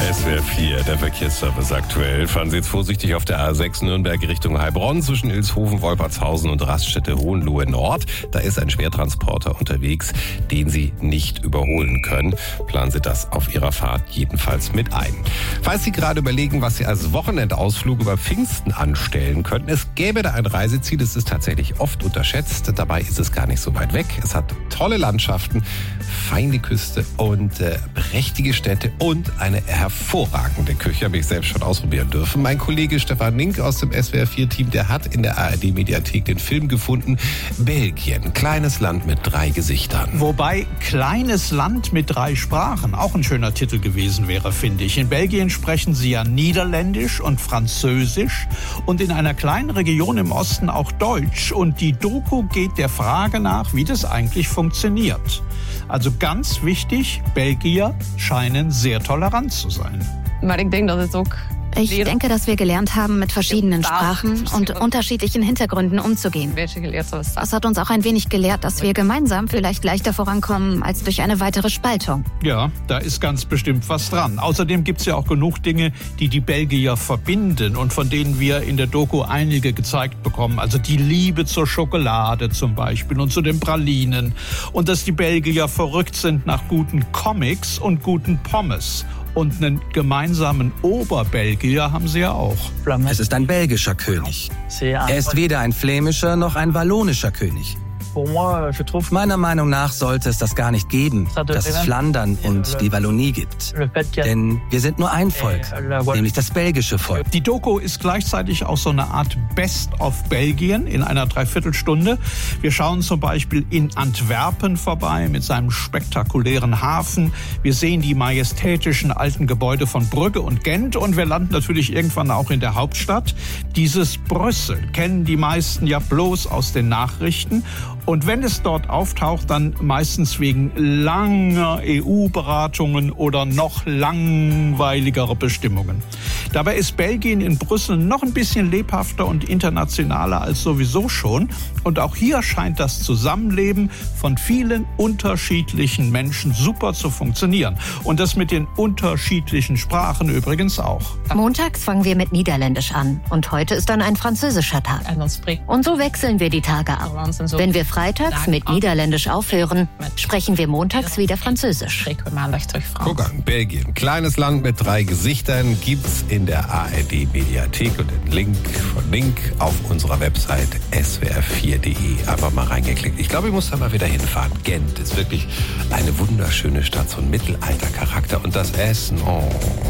SWR 4, der Verkehrsservice aktuell. Fahren Sie jetzt vorsichtig auf der A6 Nürnberg Richtung Heilbronn zwischen Ilshofen, Wolpertshausen und Raststätte Hohenlohe Nord. Da ist ein Schwertransporter unterwegs, den Sie nicht überholen können. Planen Sie das auf Ihrer Fahrt jedenfalls mit ein. Falls Sie gerade überlegen, was Sie als Wochenendausflug über Pfingsten anstellen könnten, es gäbe da ein Reiseziel, das ist tatsächlich oft unterschätzt. Dabei ist es gar nicht so weit weg. Es hat tolle Landschaften, feine Küste und prächtige Städte und eine hervorragende Küche, habe ich selbst schon ausprobieren dürfen. Mein Kollege Stefan Link aus dem SWR4-Team, der hat in der ARD-Mediathek den Film gefunden. Belgien, kleines Land mit 3 Gesichtern. Wobei kleines Land mit 3 Sprachen auch ein schöner Titel gewesen wäre, finde ich. In Belgien sprechen sie ja Niederländisch und Französisch und in einer kleinen Region im Osten auch Deutsch. Und die Doku geht der Frage nach, wie das eigentlich funktioniert. Also ganz wichtig, Belgier scheinen sehr tolerant zu sein. Ich denke, dass wir gelernt haben, mit verschiedenen Sprachen und unterschiedlichen Hintergründen umzugehen. Das hat uns auch ein wenig gelehrt, dass wir gemeinsam vielleicht leichter vorankommen als durch eine weitere Spaltung. Ja, da ist ganz bestimmt was dran. Außerdem gibt es ja auch genug Dinge, die die Belgier verbinden und von denen wir in der Doku einige gezeigt bekommen. Also die Liebe zur Schokolade zum Beispiel und zu den Pralinen. Und dass die Belgier verrückt sind nach guten Comics und guten Pommes. Und einen gemeinsamen Oberbelgier haben sie ja auch. Es ist ein belgischer König. Er ist weder ein flämischer noch ein wallonischer König. Meiner Meinung nach sollte es das gar nicht geben, dass es Flandern und die Wallonie gibt. Denn wir sind nur ein Volk, nämlich das belgische Volk. Die Doku ist gleichzeitig auch so eine Art Best of Belgien in einer Dreiviertelstunde. Wir schauen zum Beispiel in Antwerpen vorbei mit seinem spektakulären Hafen. Wir sehen die majestätischen alten Gebäude von Brügge und Gent und wir landen natürlich irgendwann auch in der Hauptstadt. Dieses Brüssel kennen die meisten ja bloß aus den Nachrichten. Und wenn es dort auftaucht, dann meistens wegen langer EU-Beratungen oder noch langweiligerer Bestimmungen. Dabei ist Belgien in Brüssel noch ein bisschen lebhafter und internationaler als sowieso schon. Und auch hier scheint das Zusammenleben von vielen unterschiedlichen Menschen super zu funktionieren. Und das mit den unterschiedlichen Sprachen übrigens auch. Montags fangen wir mit Niederländisch an und heute ist dann ein französischer Tag. Und so wechseln wir die Tage ab. Wenn wir freitags mit Niederländisch aufhören, sprechen wir montags wieder Französisch. Guck an, Belgien, kleines Land mit 3 Gesichtern, gibt's in der ARD-Mediathek und den Link von Link auf unserer Website swr4.de. Einfach mal reingeklickt. Ich glaube, ich muss da mal wieder hinfahren. Gent ist wirklich eine wunderschöne Stadt, so ein Mittelaltercharakter und das Essen, oh.